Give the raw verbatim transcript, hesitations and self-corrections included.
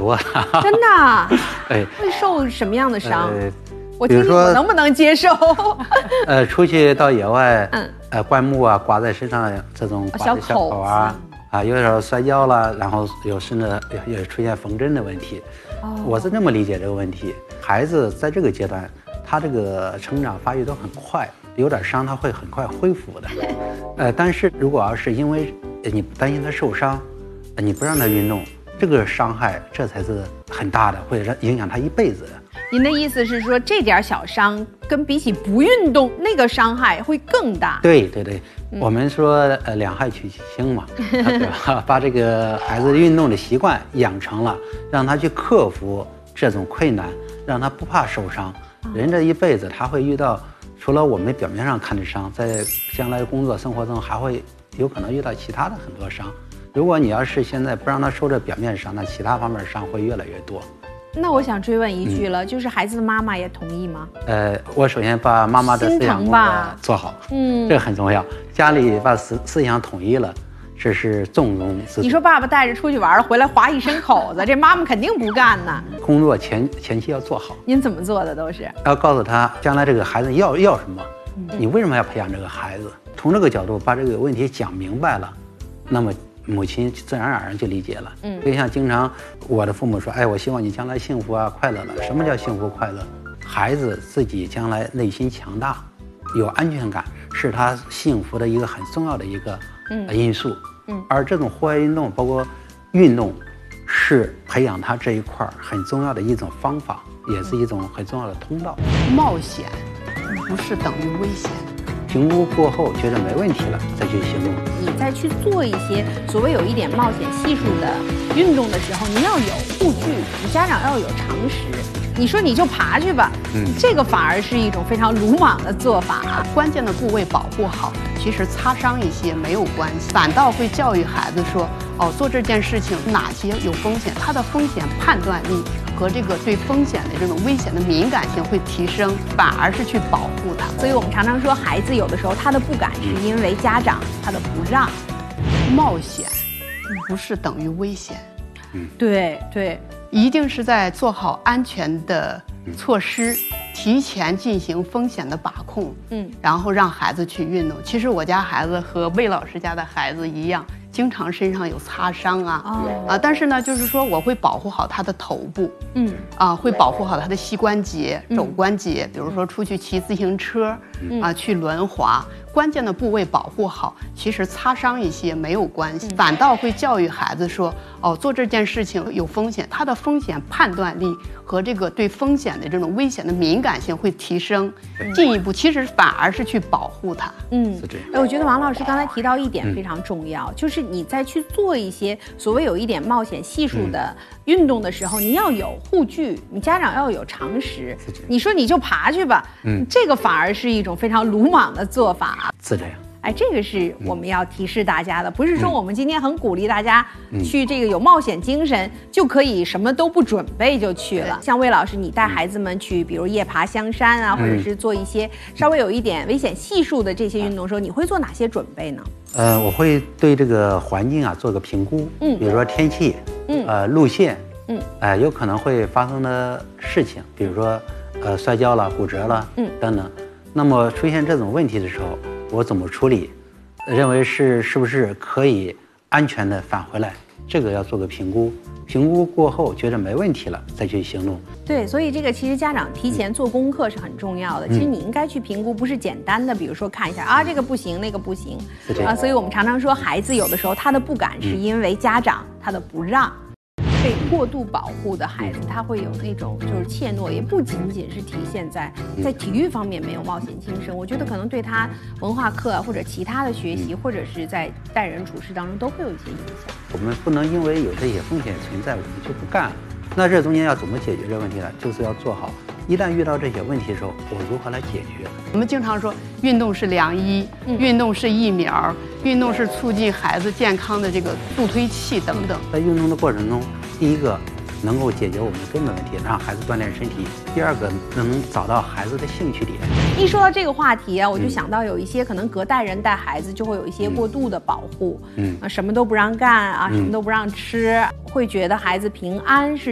多。 真的？ 哎， 会受什么样的伤？ 呃我听听我能不能接受？ 呃，出去到野外， 嗯， 呃，灌木啊，刮在身上这种刮的小口啊，啊，有时候摔跤了，然后有甚至也出现缝针的问题。哦，我是这么理解这个问题。孩子在这个阶段，他这个成长发育都很快，有点伤他会很快恢复的。呃，但是如果要是因为你担心他受伤，你不让他运动，这个伤害这才是很大的，会让影响他一辈子的。 您的意思是说，这点小伤跟比起不运动那个伤害会更大？ 对对对，嗯、我们说呃两害取其轻嘛，对吧？把这个孩子运动的习惯养成了，让他去克服这种困难，让他不怕受伤。人这一辈子他会遇到，除了我们表面上看的伤，在将来工作生活中还会有可能遇到其他的很多伤。如果你要是现在不让他受这表面伤，那其他方面的伤会越来越多。 那我想追问一句了，嗯、就是孩子的妈妈也同意吗？ 呃，我首先把妈妈的思想工作做好，嗯，这个很重要。家里把思思想统一了，这是重中之重。 你说爸爸带着出去玩了，回来划一身口子，这妈妈肯定不干呢。 工作前前期要做好。 您怎么做的都是？ 要告诉他，将来这个孩子要要什么，嗯、你为什么要培养这个孩子？从这个角度把这个问题讲明白了，那么母亲自然而然就理解了。嗯，就像经常我的父母说，哎，我希望你将来幸福啊，快乐了。什么叫幸福快乐？孩子自己将来内心强大，有安全感，是他幸福的一个很重要的一个因素。嗯，而这种户外运动，包括运动，是培养他这一块很重要的一种方法，也是一种很重要的通道。 冒险不是等于危险。 评估过后觉得没问题了，再去行动。 你再去做一些所谓有一点冒险系数的运动的时候，你要有护具，你家长要有常识。你说你就爬去吧，嗯，这个反而是一种非常鲁莽的做法。 关键的部位保护好，其实擦伤一些没有关系，反倒会教育孩子说，哦，做这件事情哪些有风险，他的风险判断力和这个对风险的这种危险的敏感性会提升，反而是去保护他。 所以我们常常说，孩子有的时候他的不敢是因为家长他的不让。 冒险不是等于危险。 嗯，对对， 一定是在做好安全的措施，提前进行风险的把控，嗯，然后让孩子去运动。其实我家孩子和魏老师家的孩子一样，经常身上有擦伤啊，哦、啊，但是呢，就是说我会保护好他的头部，嗯，啊，会保护好他的膝关节、肘关节，比如说出去骑自行车，嗯、啊，去轮滑。关键的部位保护好，其实擦伤一些没有关系，反倒会教育孩子说，哦，做这件事情有风险，他的风险判断力和这个对风险的这种危险的敏感性会提升，进一步其实反而是去保护他。 嗯，是这样。哎，我觉得王老师刚才提到一点非常重要，嗯、就是你在去做一些所谓有一点冒险系数的运动的时候，嗯、你要有护具，你家长要有常识。你说你就爬去吧，嗯，这个反而是一种非常鲁莽的做法。 是这样， 哎，这个是我们要提示大家的，不是说我们今天很鼓励大家去这个有冒险精神，就可以什么都不准备就去了。像魏老师，你带孩子们去，比如夜爬香山啊，或者是做一些稍微有一点危险系数的这些运动的时候，你会做哪些准备呢？ 呃，我会对这个环境啊做个评估，嗯，比如说天气，嗯，呃，路线，嗯，呃，有可能会发生的事情，比如说，呃，摔跤了、骨折了，嗯，等等。那么出现这种问题的时候，我怎么处理？认为是是不是可以安全的返回来？这个要做个评估，评估过后觉得没问题了，再去行动。 对，所以这个其实家长提前做功课是很重要的。嗯、其实你应该去评估，不是简单的，比如说看一下啊，这个不行，那个不行啊。所以我们常常说，孩子有的时候他的不敢是因为家长他的不让。被过度保护的孩子，他会有那种就是怯懦，也不仅仅是体现在在体育方面没有冒险精神，我觉得可能对他文化课啊或者其他的学习，或者是在待人处事当中都会有一些影响。 我们不能因为有这些风险存在，我们就不干。那这中间要怎么解决这个问题呢？就是要做好，一旦遇到这些问题的时候，我如何来解决？ 我们经常说，运动是良医，嗯、运动是疫苗，运动是促进孩子健康的这个助推器等等。 在运动的过程中，第一个能够解决我们的根本问题，让孩子锻炼身体；第二个能找到孩子的兴趣点。 一说到这个话题啊，我就想到有一些可能隔代人带孩子就会有一些过度的保护，嗯啊，什么都不让干啊，什么都不让吃，会觉得孩子平安是